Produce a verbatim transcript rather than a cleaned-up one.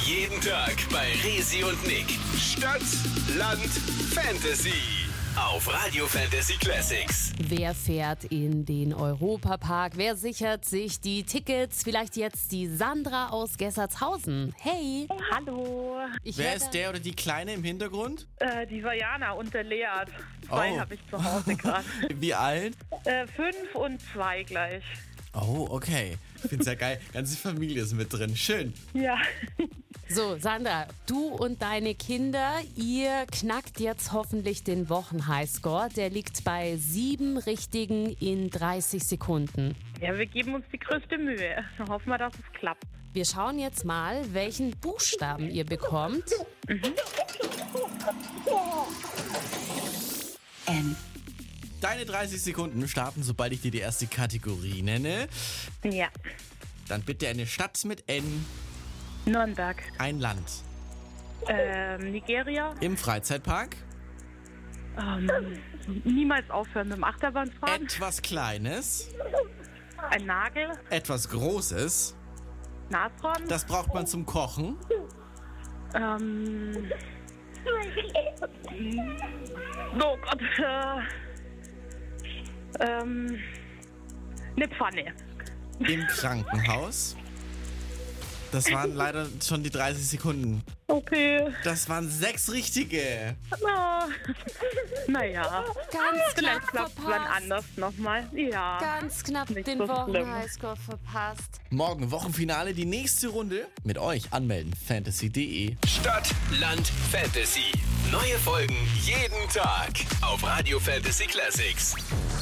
Jeden Tag bei Resi und Nick. Stadt, Land, Fantasy. Auf Radio Fantasy Classics. Wer fährt in den Europapark? Wer sichert sich die Tickets? Vielleicht jetzt die Sandra aus Gessertshausen. Hey! Hallo. Ich Wer höre- ist der oder die Kleine im Hintergrund? Äh, die Vajana und der Leat. Zwei Oh. habe ich zu Hause gerade. Wie alt? äh, fünf und zwei gleich. Oh, okay. Ich find's ja geil. Ganze Familie ist mit drin. Schön. Ja. So, Sandra, du und deine Kinder, ihr knackt jetzt hoffentlich den Wochen-Highscore. Der liegt bei sieben Richtigen in dreißig Sekunden. Ja, wir geben uns die größte Mühe. Dann hoffen wir, dass es klappt. Wir schauen jetzt mal, welchen Buchstaben ihr bekommt. N. Deine dreißig Sekunden starten, sobald ich dir die erste Kategorie nenne. Ja. Dann bitte eine Stadt mit N, Nürnberg. ein Land. Ähm, Nigeria. Im Freizeitpark, Ähm, niemals aufhören mit dem Achterbahnfahren. etwas Kleines, Ein Nagel. etwas Großes. Nashorn. Das braucht man zum Kochen. Ähm. Oh Gott. Äh, ähm. Eine Pfanne. Im Krankenhaus. Das waren leider schon die dreißig Sekunden. Okay. Das waren sechs richtige. Na, naja. Ganz Vielleicht knapp klappt es wann verpasst. anders nochmal. Ja. Ganz knapp Nicht den so schlimm. Wochen-Highscore verpasst. Morgen Wochenfinale, die nächste Runde. Mit euch anmelden. fantasy punkt de. Stadt, Land, Fantasy. Neue Folgen jeden Tag auf Radio Fantasy Classics.